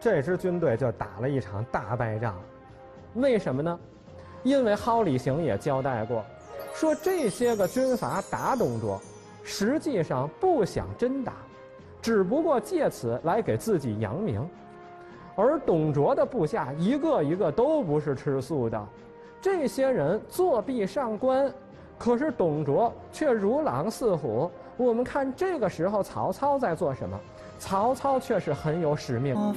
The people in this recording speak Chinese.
这支军队就打了一场大败仗。为什么呢？因为蒿里行也交代过，说这些个军阀打董卓，实际上不想真打，只不过借此来给自己扬名。而董卓的部下一个一个都不是吃素的，这些人作弊上官，可是董卓却如狼似虎。我们看这个时候曹操在做什么？曹操却是很有使命。